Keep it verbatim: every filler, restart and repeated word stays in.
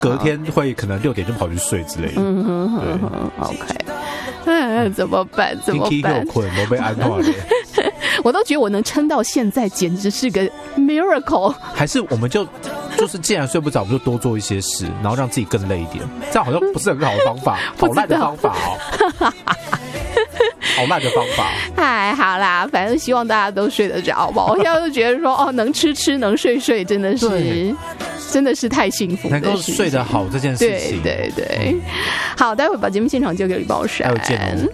隔天会可能六点就跑去睡之类的。 嗯哼哼哼 ，OK。哎，怎么办？怎么办？ 又困，都被安化了。 我都觉得我能撑到现在，简直是个 miracle。 还是我们就就是既然睡不着，我们就多做一些事，然后让自己更累一点。这样好像不是很好的方法，好烂的方法哦。好烂的方法。 哎，好啦，反正希望大家都睡得着吧。我现在就觉得说，哦，能吃吃，能睡睡，真的是，真的是太幸福了。 能够睡得好这件事情， 对对对。好，待会把节目现场交给吕宝珊。 还有见哦。